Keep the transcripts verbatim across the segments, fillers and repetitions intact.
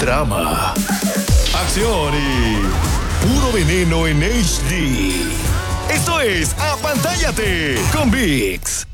drama, acción y puro veneno en H D. Esto es Apantállate con ViX.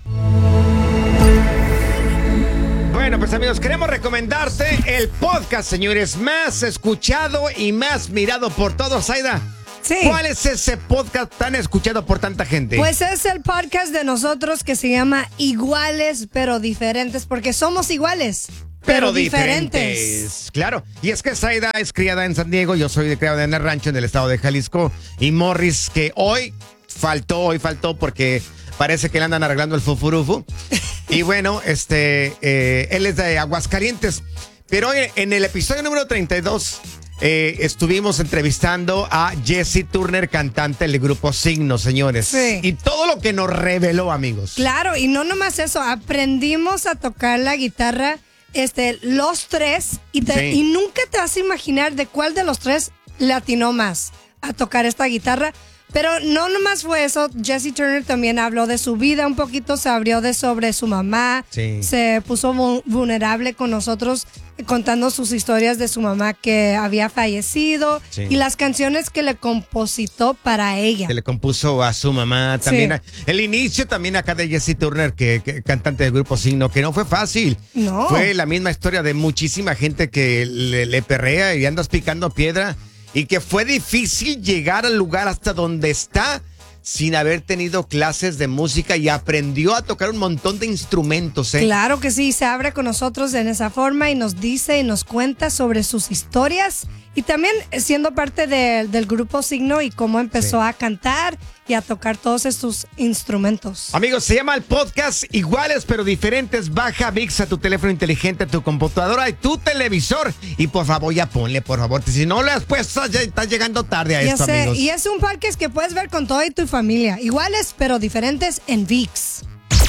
Bueno, pues amigos, queremos recomendarte el podcast, señores, más escuchado y más mirado por todos. Aida, sí. ¿Cuál es ese podcast tan escuchado por tanta gente? Pues es el podcast de nosotros que se llama Iguales pero Diferentes, porque somos iguales pero, pero diferentes. diferentes. Claro, y es que Zaida es criada en San Diego, yo soy de criada en el rancho en el estado de Jalisco, y Morris, que hoy faltó, hoy faltó porque parece que le andan arreglando el fufurufu. Y bueno, este, eh, él es de Aguascalientes. Pero hoy en el episodio número treinta y dos eh, estuvimos entrevistando a Jessie Turner, cantante del grupo Signo, señores. Sí. Y todo lo que nos reveló, amigos. Claro, y no nomás eso, aprendimos a tocar la guitarra, este, los tres, y, te, Sí. y nunca te vas a imaginar de cuál de los tres le atinó más a tocar esta guitarra. Pero no nomás fue eso, Jessie Turner también habló de su vida un poquito, se abrió de sobre su mamá, Sí. se puso vu- vulnerable con nosotros eh, contando sus historias de su mamá que había fallecido, Sí. y las canciones que le compositó para ella. Que le compuso a su mamá también. Sí. El inicio también acá de Jessie Turner, que, que cantante del grupo Signo, que no fue fácil. No. Fue la misma historia de muchísima gente que le, le perrea y andas picando piedra. Y que fue difícil llegar al lugar hasta donde está sin haber tenido clases de música, y aprendió a tocar un montón de instrumentos, ¿eh? Claro que sí, se abre con nosotros en esa forma y nos dice y nos cuenta sobre sus historias, y también siendo parte de- del grupo Signo y cómo empezó Sí. a cantar y a tocar todos estos instrumentos. Amigos, se llama el podcast Iguales pero Diferentes. Baja ViX a tu teléfono inteligente, a tu computadora y tu televisor. Y por favor, ya ponle, por favor. Si no le has puesto, ya estás llegando tarde a Ya esto, sé, amigos. y es un podcast que puedes ver con toda tu familia. Iguales pero diferentes en ViX.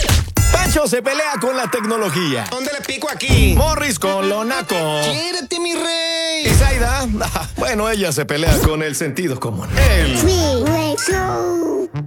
Pancho se pelea con la tecnología. ¿Dónde le pico aquí? Morris con lo naco. ¡Quiérete, mi rey! Y Zaida, bueno, ella se pelea con el sentido común. El Freeway Show.